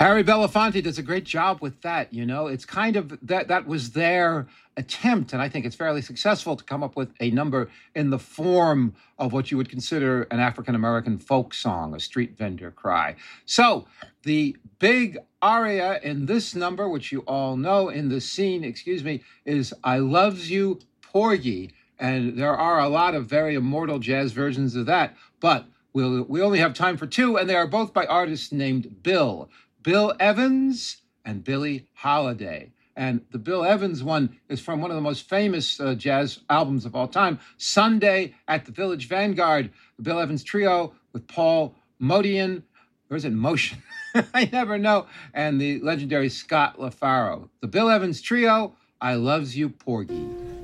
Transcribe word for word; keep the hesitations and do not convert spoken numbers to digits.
Harry Belafonte does a great job with that. You know, it's kind of that that was their attempt, and I think it's fairly successful to come up with a number in the form of what you would consider an African American folk song, a street vendor cry. So the big aria in this number, which you all know in the scene, excuse me, is "I Loves You, Porgy," and there are a lot of very immortal jazz versions of that, but we'll we only have time for two, and they are both by artists named Bill. Bill Evans and Billie Holiday. And the Bill Evans one is from one of the most famous uh, jazz albums of all time, Sunday at the Village Vanguard, the Bill Evans Trio with Paul Motian, or is it Motion? I never know, and the legendary Scott LaFaro. The Bill Evans Trio, "I Loves You, Porgy."